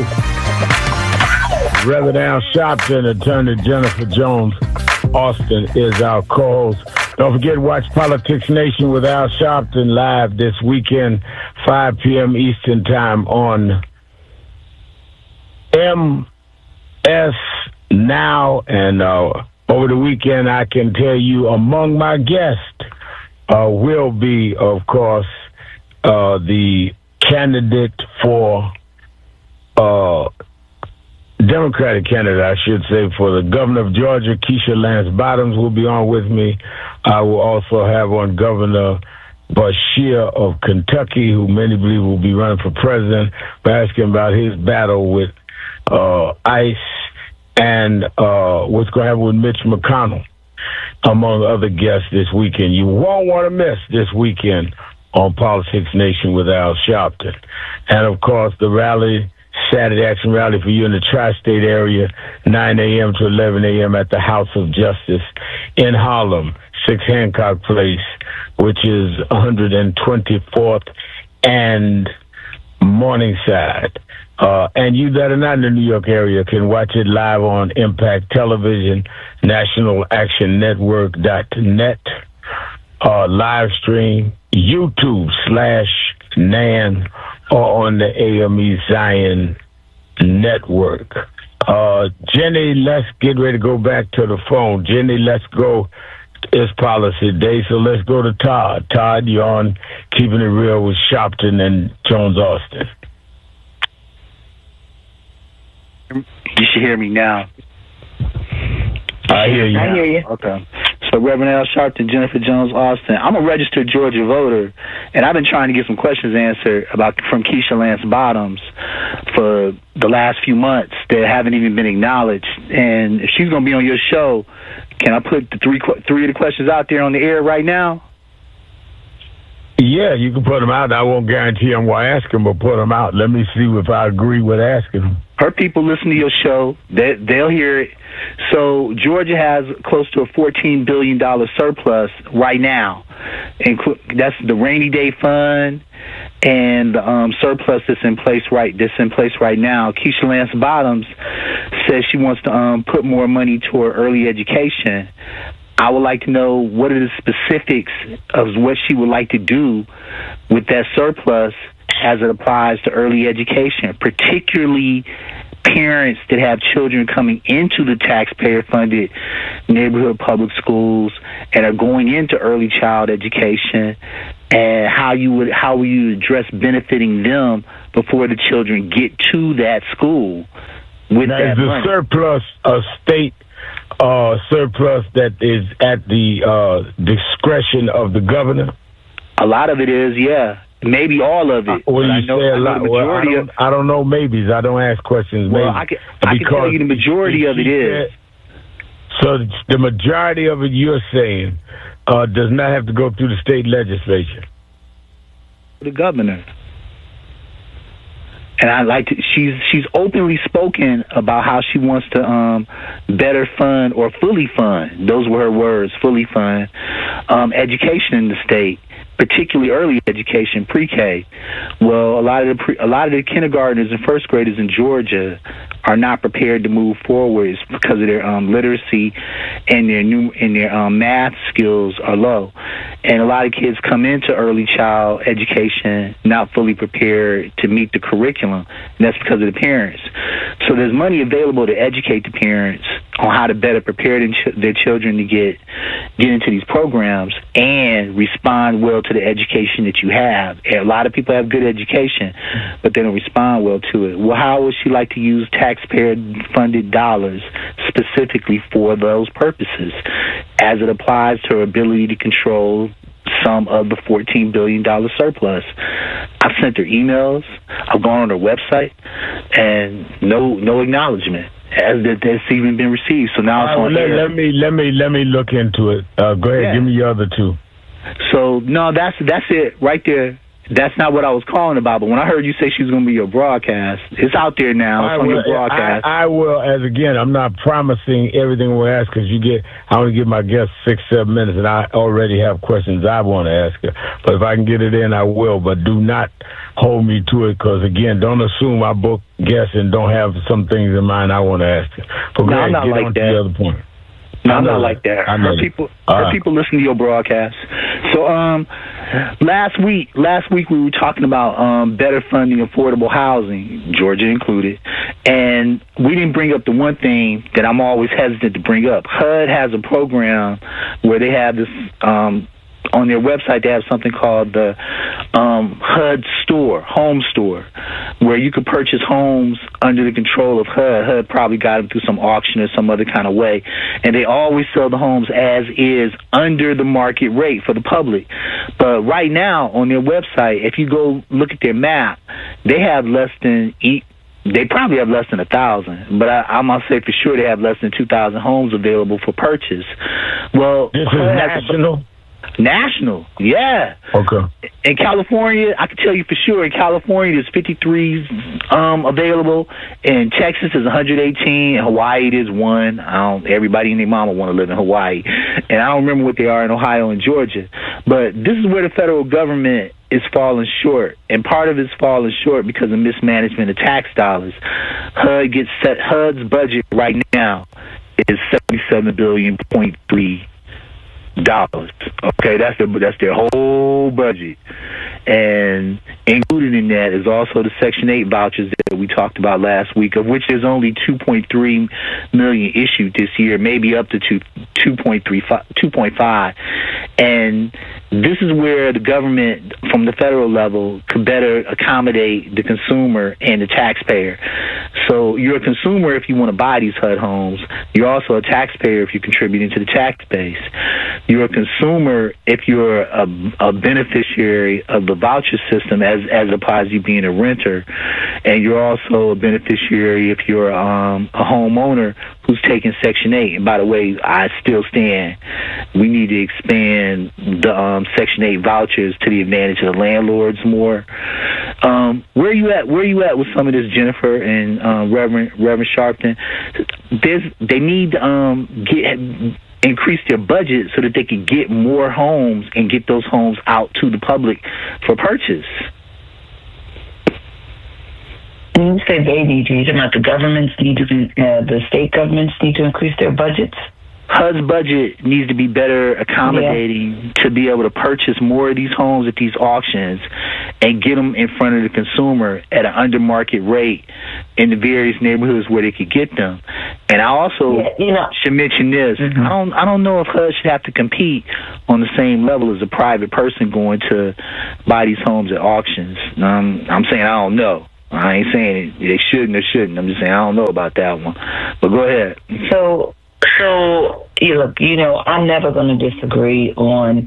Reverend Al Sharpton, attorney Jennifer Jones Austin is our co-host. Don't forget to watch Politics Nation with Al Sharpton live this weekend, 5 p.m. Eastern Time on MS Now. And over the weekend, I can tell you among my guests will be, of course, the candidate for Democratic candidate, I should say, for the governor of Georgia, Keisha Lance Bottoms, will be on with me. I will also have on Governor Beshear of Kentucky, who many believe will be running for president, by asking about his battle with ICE and what's going to happen with Mitch McConnell, among other guests this weekend. You won't want to miss this weekend on Politics Nation with Al Sharpton. And, of course, the rally, Saturday Action Rally for you in the tri-state area, 9 a.m. to 11 a.m. at the House of Justice in Harlem, 6 Hancock Place, which is 124th and Morningside. And you that are not in the New York area can watch it live on Impact Television, National Action Network.net, live stream, YouTube/NAN, or on the AME Zion Network. Jenny, let's get ready to go back to the phone. Jenny, let's go. It's policy day, so let's go to Todd. Todd, you're on Keeping It Real with Sharpton and Jones Austin. You should hear me now. I hear you. I hear you. Okay. So Reverend Al Sharpton, Jennifer Jones Austin. I'm a registered Georgia voter, and I've been trying to get some questions answered from Keisha Lance Bottoms for the last few months that haven't even been acknowledged. And if she's going to be on your show, can I put the three of the questions out there on the air right now? Yeah, you can put them out. I won't guarantee I'm going to ask them, but put them out. Let me see if I agree with asking them. Her people listen to your show. They'll hear it. So Georgia has close to a $14 billion surplus right now. That's the rainy day fund and the surplus that's in place right now. Keisha Lance Bottoms says she wants to put more money toward early education. I would like to know what are the specifics of what she would like to do with that surplus as it applies to early education, particularly parents that have children coming into the taxpayer-funded neighborhood public schools and are going into early child education, and how will you address benefiting them before the children get to that school with now, that is the money. Surplus a state surplus that is at the discretion of the governor? A lot of it is, yeah. Maybe all of it. Well, I know the majority I don't know maybes. I don't ask questions. Well, I can tell you the majority of it is. So the majority of it, you're saying, does not have to go through the state legislature? The governor. And I like to. She's openly spoken about how she wants to better fund or fully fund. Those were her words. Fully fund education in the state, particularly early education, pre-K. Well, a lot of the kindergartners and first graders in Georgia are not prepared to move forward because of their literacy and their math skills are low. And a lot of kids come into early child education not fully prepared to meet the curriculum, and that's because of the parents. So there's money available to educate the parents on how to better prepare their children to get into these programs and respond well to the education that you have. And a lot of people have good education, but they don't respond well to it. Well, how would she like to use taxpayer-funded dollars specifically for those purposes as it applies to her ability to control some of the $14 billion surplus? I've sent her emails. I've gone on her website, and no acknowledgement as that's even been received. So now it's on air. Let me look into it. Go ahead. Yeah. Give me your other two. So no, that's it right there. That's not what I was calling about, but when I heard you say she was going to be your broadcast, it's out there now. It's on your broadcast. I will, as again, I'm not promising everything we'll ask because I only give my guests 6-7 minutes, and I already have questions I want to ask her. But if I can get it in, I will. But do not hold me to it because, again, don't assume I book guests and don't have some things in mind I want to ask her. But no, I'm not like that. The other point. No, I'm not like that. People listen to your broadcast. So, last week we were talking about better funding affordable housing, Georgia included, and we didn't bring up the one thing that I'm always hesitant to bring up. HUD has a program where they have this on their website. They have something called the HUD store, home store, where you could purchase homes under the control of HUD. HUD probably got them through some auction or some other kind of way, and they always sell the homes as is under the market rate for the public. But right now on their website, if you go look at their map, they have they probably have less than 1,000, but I'm going to say for sure they have less than 2,000 homes available for purchase. Well, this is national? National, yeah. Okay. In California, I can tell you for sure, in California, there's 53 available. In Texas, there's 118. In Hawaii, there's 1. Everybody and their mama want to live in Hawaii. And I don't remember what they are in Ohio and Georgia. But this is where the federal government is falling short. And part of it's falling short because of mismanagement of tax dollars. HUD's budget right now is $77.3 billion. Okay, that's their whole budget, and included in that is also the Section 8 vouchers that we talked about last week, of which there's only 2.3 million issued this year, maybe up to 2.5, and this is where the government from the federal level could better accommodate the consumer and the taxpayer. So you're a consumer if you want to buy these HUD homes. You're also a taxpayer if you're contributing to the tax base. You're a consumer if you're a beneficiary of the voucher system as opposed to you being a renter. And you're also a beneficiary if you're a homeowner who's taking Section 8. And by the way, I still stand. We need to expand the Section 8 vouchers to the advantage of the landlords more. Where are you at with some of this, Jennifer and Reverend Sharpton? They need to increase their budget so that they can get more homes and get those homes out to the public for purchase. When you say they need to, you're talking about the governments need to, the state governments need to increase their budgets? HUD's budget needs to be better accommodating to be able to purchase more of these homes at these auctions and get them in front of the consumer at an under market rate in the various neighborhoods where they could get them. And I also should mention this. Mm-hmm. I don't know if HUD should have to compete on the same level as a private person going to buy these homes at auctions. I'm saying I don't know. I ain't saying they shouldn't or shouldn't. I'm just saying I don't know about that one. But go ahead. So look, I'm never going to disagree on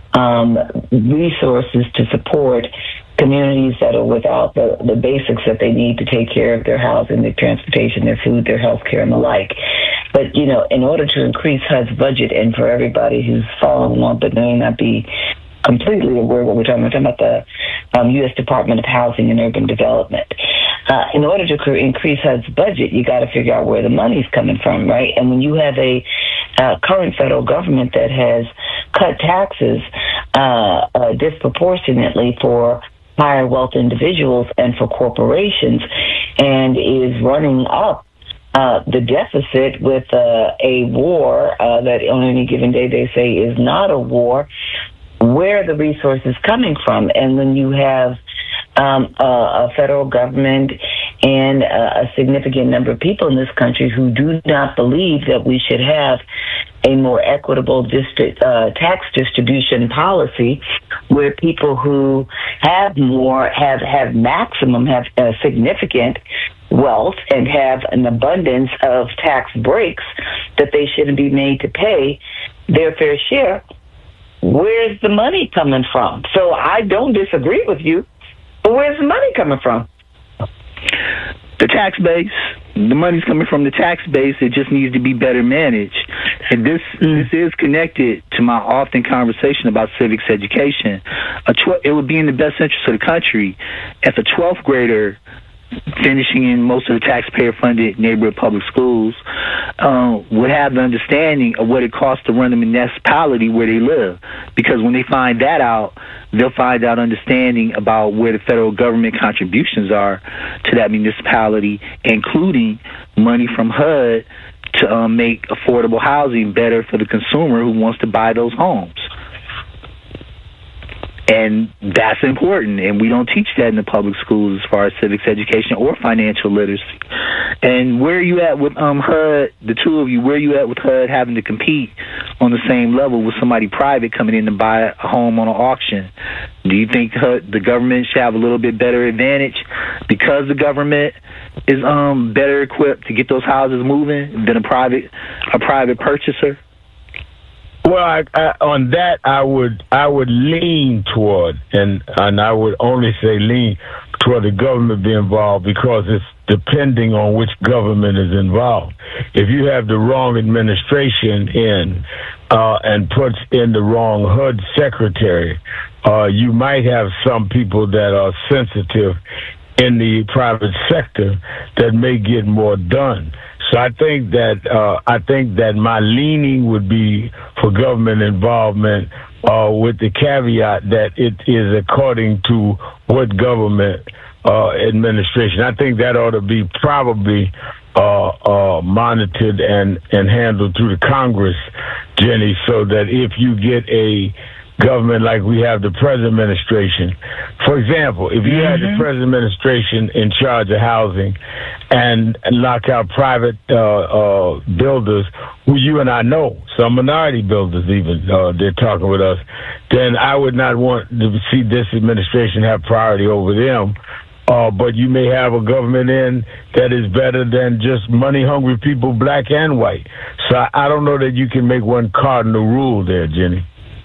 resources to support communities that are without the basics that they need to take care of their housing, their transportation, their food, their health care, and the like. But, in order to increase HUD's budget, and for everybody who's following along but may not be completely aware of what we're talking about the U.S. Department of Housing and Urban Development. In order to increase HUD's budget, you got to figure out where the money's coming from, right? And when you have a current federal government that has cut taxes disproportionately for higher wealth individuals and for corporations, and is running up the deficit with a war that on any given day they say is not a war, where are the resources coming from? And when you have a federal government and a significant number of people in this country who do not believe that we should have a more equitable tax distribution policy where people who have more, have maximum, have significant wealth and have an abundance of tax breaks that they shouldn't be made to pay their fair share, where's the money coming from? So I don't disagree with you, but where's the money coming from? The tax base. The money's coming from the tax base. It just needs to be better managed. And this is connected to my often conversation about civics education. It would be in the best interest of the country if a 12th grader finishing in most of the taxpayer-funded neighborhood public schools would have the understanding of what it costs to run the municipality where they live. Because when they find that out, they'll find out understanding about where the federal government contributions are to that municipality, including money from HUD to make affordable housing better for the consumer who wants to buy those homes. And that's important, and we don't teach that in the public schools as far as civics education or financial literacy. And where are you at with HUD, the two of you, where are you at with HUD having to compete on the same level with somebody private coming in to buy a home on an auction? Do you think the government should have a little bit better advantage because the government is better equipped to get those houses moving than a private purchaser? Well, on that, I would lean toward, and I would only say lean toward the government being involved because it's depending on which government is involved. If you have the wrong administration in and puts in the wrong HUD secretary, you might have some people that are sensitive in the private sector that may get more done. So I think that my leaning would be for government involvement, with the caveat that it is according to what government administration. I think that ought to be probably monitored and handled through the Congress, Jenny, so that if you get a government like we have the present administration. For example, if you had the present administration in charge of housing and lock out private builders, who you and I know, some minority builders even, they're talking with us, then I would not want to see this administration have priority over them. But you may have a government in that is better than just money-hungry people, black and white. So I don't know that you can make one cardinal rule there, Jenny.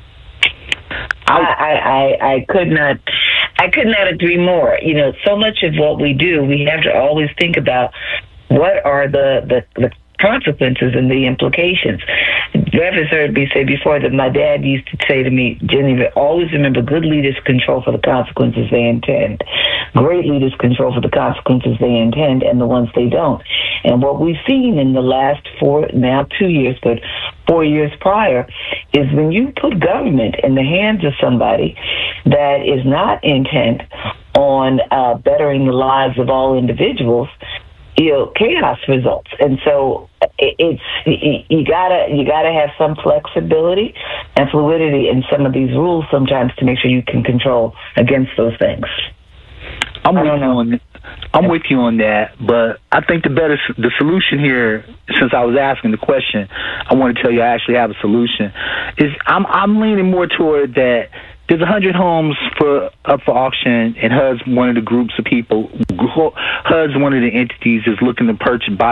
I could not agree more. You know, so much of what we do, we have to always think about what are the consequences and the implications. You have heard me say before that my dad used to say to me, Jenny, always remember, good leaders control for the consequences they intend. Great leaders control for the consequences they intend and the ones they don't. And what we've seen in the last 2 years, but 4 years prior, is when you put government in the hands of somebody that is not intent on bettering the lives of all individuals, chaos results. And so you gotta have some flexibility and fluidity in some of these rules sometimes to make sure you can control against those things. I'm with you on that, but I think the solution here, since I was asking the question, I want to tell you I actually have a solution, is I'm leaning more toward that. There's 100 homes up for auction, and HUD's one of the groups of people. HUD's one of the entities that's looking to buy